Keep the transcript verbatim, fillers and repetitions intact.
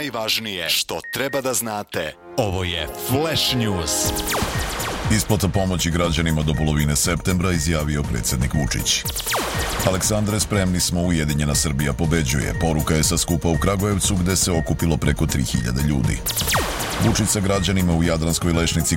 najvažnije što treba da znate. Ovo je Flash News. Isplata pomoći građanima do polovine septembra, izjavio predsjednik Vučić. Aleksandre, spremni smo, Ujedinjena Srbija pobeđuje. Poruka je sa skupa u Kragujevcu gde se okupilo preko tri hiljade ljudi. Vučić sa građanima u Jadranskoj Lešnici